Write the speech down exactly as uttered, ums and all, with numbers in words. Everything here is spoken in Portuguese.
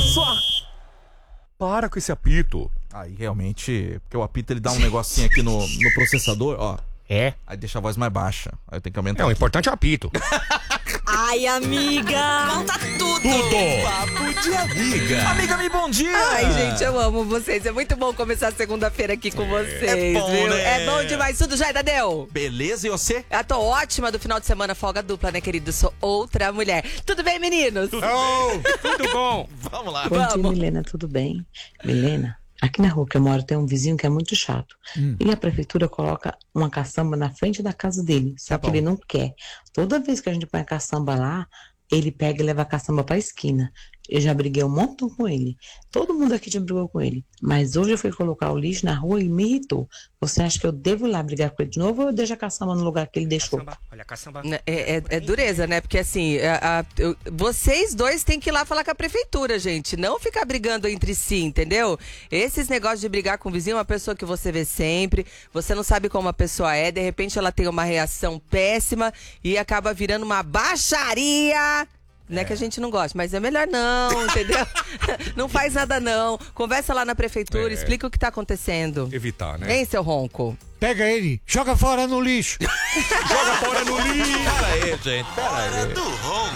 Só para com esse apito. Aí realmente, porque o apito ele dá um negocinho aqui no, no processador, ó. É? Aí deixa a voz mais baixa. Aí eu tenho que aumentar. É, o aqui. importante é o apito. Ai, amiga! Conta tudo! Tudo! Papo de amiga. Amiga, me bom dia! Ai, gente, eu amo vocês. É muito bom começar segunda-feira aqui com vocês, É bom, viu? né? É bom demais. Tudo já, Tadeu? Beleza, e você? Eu tô ótima do final de semana, folga dupla, né, querido? Sou outra mulher. Tudo bem, meninos? Oh, tudo bom? Vamos lá. Bom dia, Vamos. Milena, tudo bem? Milena, aqui na rua que eu moro tem um vizinho que é muito chato. Hum. E a prefeitura coloca uma caçamba na frente da casa dele, só Tá que bom. ele não quer. Toda vez que a gente põe a caçamba lá, ele pega e leva a caçamba pra esquina. Eu já briguei um montão com ele. Todo mundo aqui já brigou com ele. Mas hoje eu fui colocar o lixo na rua e me irritou. Você acha que eu devo ir lá brigar com ele de novo ou eu deixo a caçamba no lugar que ele deixou? Caçamba, olha a caçamba. Né, É, é- é dureza, né? Porque assim, a- a- eu- vocês dois têm que ir lá falar com a prefeitura, gente. Não ficar brigando entre si, entendeu? Esses negócios de brigar com o vizinho é uma pessoa que você vê sempre, você não sabe como a pessoa é, de repente ela tem uma reação péssima e acaba virando uma baixaria. Não é que a gente não gosta, mas é melhor não, entendeu? Não faz nada não. Conversa lá na prefeitura, É. explica o que tá acontecendo. Evitar, né? Hein, seu ronco? Pega ele, joga fora no lixo. Joga fora no lixo. Pera aí, gente. Pera aí. Do Ronco.